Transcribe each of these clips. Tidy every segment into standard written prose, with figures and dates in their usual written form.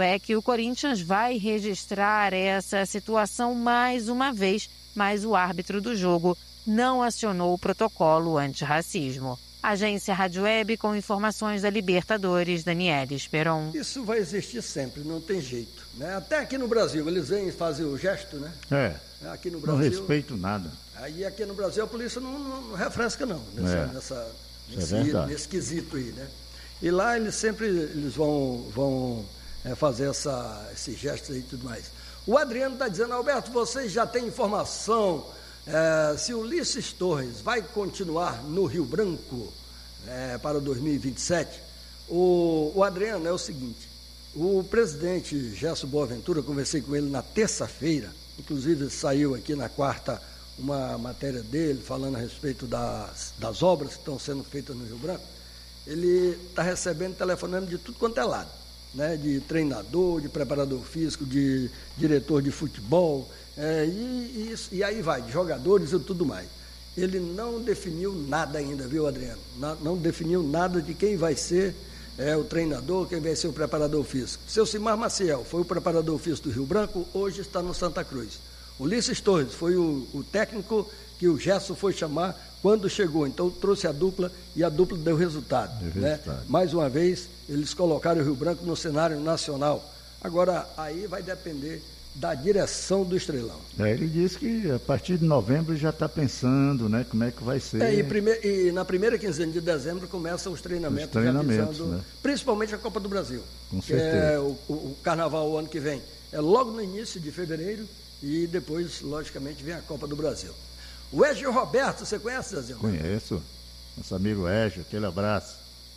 é que o Corinthians vai registrar essa situação mais uma vez, mas o árbitro do jogo não acionou o protocolo antirracismo. Agência Rádio Web com informações da Libertadores, Daniela Esperon. Isso vai existir sempre, não tem jeito, né? Até aqui no Brasil, eles vêm fazer o gesto, né? Aqui no Brasil, não respeito nada. Aí aqui no Brasil a polícia não refresca não, nesse quesito aí, né? E lá eles vão fazer esses gestos aí e tudo mais. O Adriano está dizendo, Alberto, vocês já têm informação se o Ulisses Torres vai continuar no Rio Branco para 2027? O Adriano, é o seguinte, o presidente Gerson Boaventura, conversei com ele na terça-feira, inclusive saiu aqui na quarta uma matéria dele falando a respeito das obras que estão sendo feitas no Rio Branco. Ele está recebendo telefonema de tudo quanto é lado, né? De treinador, de preparador físico, de diretor de futebol, e aí vai, de jogadores e tudo mais. Ele não definiu nada ainda, viu, Adriano? Não definiu nada de quem vai ser o treinador, quem vai ser o preparador físico. Seu Simar Maciel foi o preparador físico do Rio Branco, hoje está no Santa Cruz. Ulisses Torres foi o técnico que o Gerson foi chamar quando chegou, então trouxe a dupla e a dupla deu resultado. Né? Mais uma vez, eles colocaram o Rio Branco no cenário nacional. Agora, aí vai depender da direção do Estrelão. Ele disse que a partir de novembro já está pensando, né, como é que vai ser. E na primeira quinzena de dezembro começam os treinamentos né? Principalmente a Copa do Brasil. Com certeza. O Carnaval o ano que vem. É logo no início de fevereiro e depois, logicamente, vem a Copa do Brasil. O Égio Roberto, você conhece, Zezinho? Conheço. Nosso amigo Égio, aquele abraço.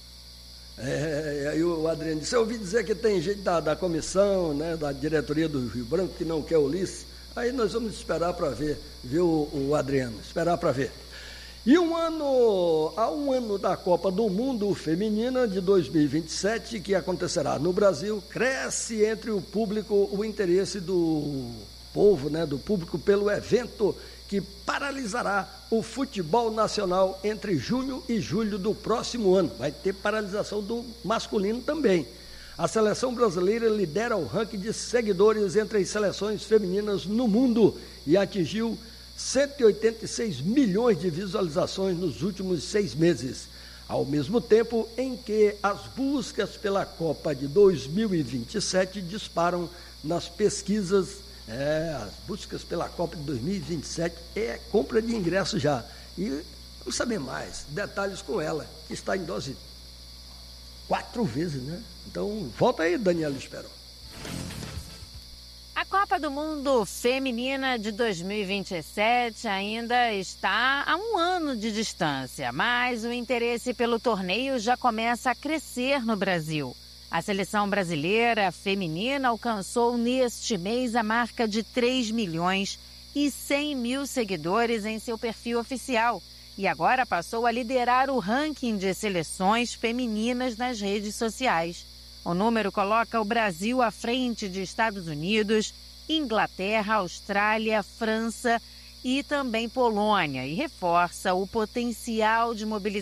Aí o Adriano disse, eu ouvi dizer que tem gente da comissão, né, da diretoria do Rio Branco, que não quer o Ulisses. Aí nós vamos esperar para ver, viu, o Adriano? Esperar para ver. E há um ano da Copa do Mundo Feminina de 2027, que acontecerá no Brasil, cresce entre o público o interesse do povo, né, do público pelo evento que paralisará o futebol nacional entre junho e julho do próximo ano. Vai ter paralisação do masculino também. A seleção brasileira lidera o ranking de seguidores entre as seleções femininas no mundo e atingiu 186 milhões de visualizações nos últimos 6 meses. Ao mesmo tempo em que as buscas pela Copa de 2027 disparam nas pesquisas. As buscas pela Copa de 2027 é compra de ingresso já. E vamos saber mais detalhes com ela, que está em dose 4 vezes, né? Então, volta aí, Daniela Esperon. A Copa do Mundo Feminina de 2027 ainda está a 1 ano de distância, mas o interesse pelo torneio já começa a crescer no Brasil. A seleção brasileira feminina alcançou neste mês a marca de 3 milhões e 100 mil seguidores em seu perfil oficial e agora passou a liderar o ranking de seleções femininas nas redes sociais. O número coloca o Brasil à frente de Estados Unidos, Inglaterra, Austrália, França e também Polônia e reforça o potencial de mobilização